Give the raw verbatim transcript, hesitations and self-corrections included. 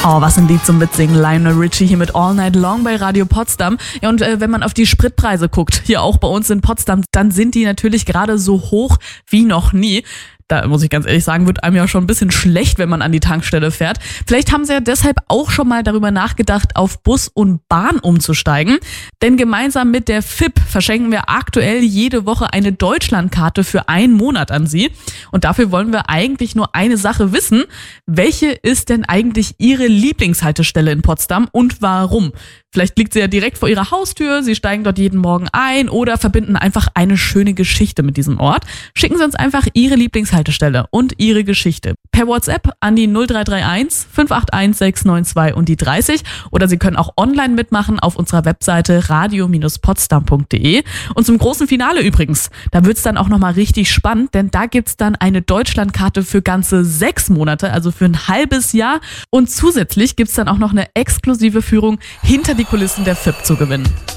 Oh, was ein Lied zum Mitsingen. Lionel Richie hier mit All Night Long bei Radio Potsdam. Ja, und äh, wenn man auf die Spritpreise guckt, hier auch bei uns in Potsdam, dann sind die natürlich gerade so hoch wie noch nie. Da muss ich ganz ehrlich sagen, wird einem ja schon ein bisschen schlecht, wenn man an die Tankstelle fährt. Vielleicht haben Sie ja deshalb auch schon mal darüber nachgedacht, auf Bus und Bahn umzusteigen. Denn gemeinsam mit der F I P verschenken wir aktuell jede Woche eine Deutschlandkarte für einen Monat an Sie. Und dafür wollen wir eigentlich nur eine Sache wissen. Welche ist denn eigentlich Ihre Lieblingshaltestelle in Potsdam und warum? Vielleicht liegt sie ja direkt vor Ihrer Haustür, Sie steigen dort jeden Morgen ein oder verbinden einfach eine schöne Geschichte mit diesem Ort. Schicken Sie uns einfach Ihre Lieblingshaltestelle und Ihre Geschichte per WhatsApp an die null drei drei eins fünf acht eins sechs neun zwei und die dreißig oder Sie können auch online mitmachen auf unserer Webseite radio Bindestrich potsdam punkt de. Und zum großen Finale übrigens, da wird's dann auch nochmal richtig spannend, denn da gibt's dann eine Deutschlandkarte für ganze sechs Monate, also für ein halbes Jahr und zusätzlich gibt's dann auch noch eine exklusive Führung hinter die Kulissen der F I P zu gewinnen.